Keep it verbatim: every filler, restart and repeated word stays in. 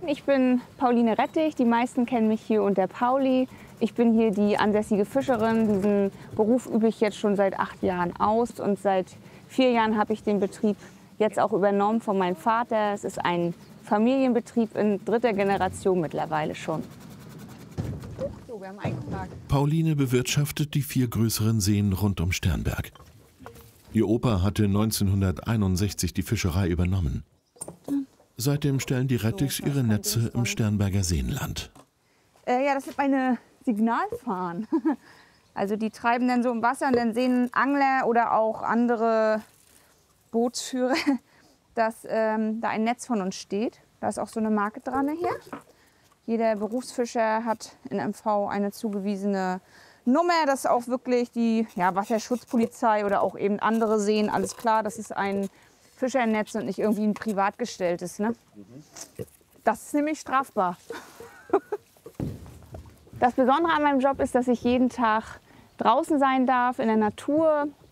Ich bin Pauline Rettich, die meisten kennen mich hier unter Pauli. Ich bin hier die ansässige Fischerin. Diesen Beruf übe ich jetzt schon seit acht Jahren aus und seit vier Jahren habe ich den Betrieb jetzt auch übernommen von meinem Vater. Es ist ein Familienbetrieb in dritter Generation mittlerweile schon. So, wir haben eingefragt. Pauline bewirtschaftet die vier größeren Seen rund um Sternberg. Ihr Opa hatte neunzehnhunderteinundsechzig die Fischerei übernommen. Seitdem stellen die Rettichs ihre Netze im Sternberger Seenland. Äh, ja, das sind meine Signalfahnen. Also die treiben dann so im Wasser und dann sehen Angler oder auch andere Bootsführer, dass ähm, da ein Netz von uns steht. Da ist auch so eine Marke dran hier. Jeder Berufsfischer hat in M V eine zugewiesene Nummer. Das ist auch wirklich die ja, Wasserschutzpolizei oder auch eben andere Seen. Alles klar, das ist ein Fischernetz und nicht irgendwie ein privat gestelltes. Ne? Das ist nämlich strafbar. Das Besondere an meinem Job ist, dass ich jeden Tag draußen sein darf, in der Natur,